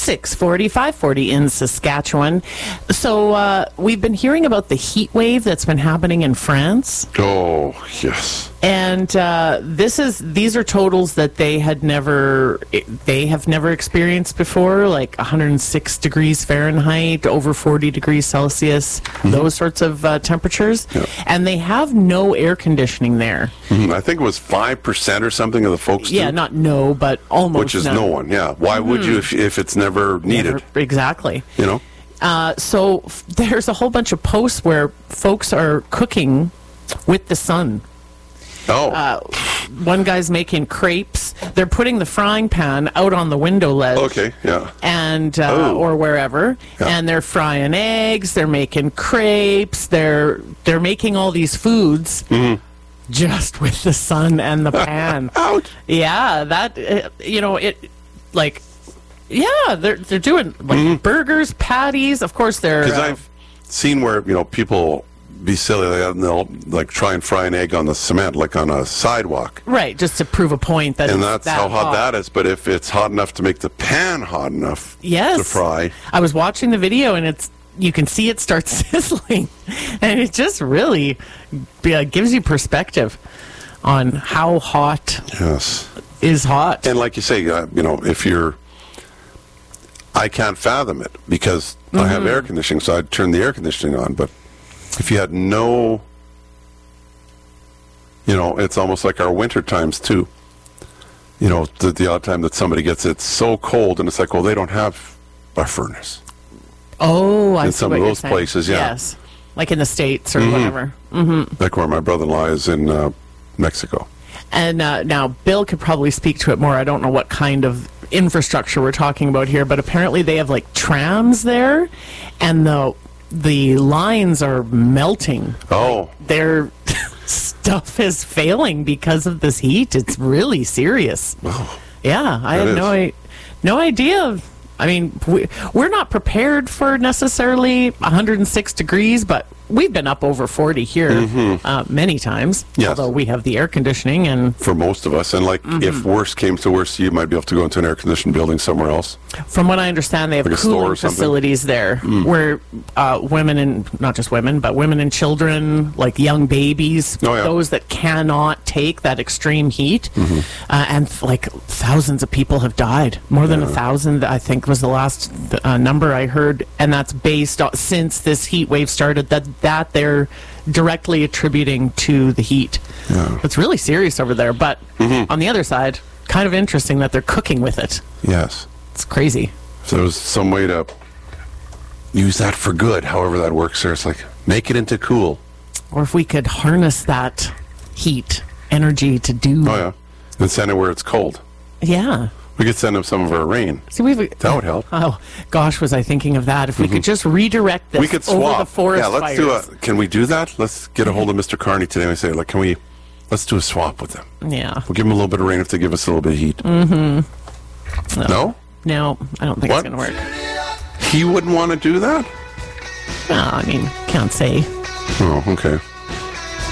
640, 540 in Saskatchewan. So we've been hearing about the heat wave that's been happening in France. Oh, yes. And these are totals that they have never experienced before, like 106 degrees Fahrenheit, over 40 degrees Celsius, those sorts of temperatures. Yep. And they have no air conditioning there. I think it was 5% or something of the folks do. Yeah, not no, but almost Which is none. no one, yeah. Why would you if it's never needed? Exactly. You know? So there's a whole bunch of posts where folks are cooking with the sun. Oh. One guy's making crepes. They're putting the frying pan out on the window ledge. Okay, yeah. And or wherever, Yeah. and they're frying eggs. They're making crepes. They're making all these foods just with the sun and the pan. Ouch. Yeah, that they're doing like burgers, patties. Of course, they're Because I've seen where, people be silly, they'll like try and fry an egg on the cement, like on a sidewalk. right, just to prove a point that And it's that's that how hot that is. But if it's hot enough to make the pan hot enough Yes. to fry. I was watching the video, and you can see it start sizzling, and it just really gives you perspective on how hot Yes. is hot. And like you say, I can't fathom it because I have air conditioning, so I'd turn the air conditioning on. But if you had no, it's almost like our winter times too. The odd time that somebody gets it so cold, and it's like, well, they don't have a furnace. Oh, I In see some what of you're those saying. places, yeah. Yes, like in the States or whatever. Like where my brother-in-law is in Mexico. And now Bill could probably speak to it more. I don't know what kind of infrastructure we're talking about here, but apparently they have like trams there, and the lines are melting. Oh. Their stuff is failing because of this heat. It's really serious. Oh, Yeah, I had no idea. I mean, we're not prepared for necessarily 106 degrees, but we've been up over 40 here many times, Yes. although we have the air conditioning. And for most of us. And if worst came to worst, you might be able to go into an air-conditioned building somewhere else. from what I understand, they have Like a store cooling or something? facilities there where women, and not just women, but women and children, like young babies, Oh, yeah. those that cannot take that extreme heat, and like thousands of people have died. More than 1,000, I think, was the last number I heard, and that's based on, since this heat wave started, that they're directly attributing to the heat. Yeah. It's really serious over there, but on the other side, kind of interesting that they're cooking with it. Yes. It's crazy. If there was some way to use that for good, however that works there, it's like, make it into cool. Or if we could harness that heat energy to do. Oh, yeah. And send it where it's cold. Yeah. We could send them some of our rain. See, That would help. Oh, gosh, was I thinking of that. If we could just redirect this We could swap. over the forest let's fires. can we do that? Let's get a hold of Mr. Carney today and say, let's do a swap with them. Yeah. We'll give them a little bit of rain if they give us a little bit of heat. No? No, I don't think What? it's going to work. He wouldn't want to do that? Well, I mean, can't say. Oh, okay.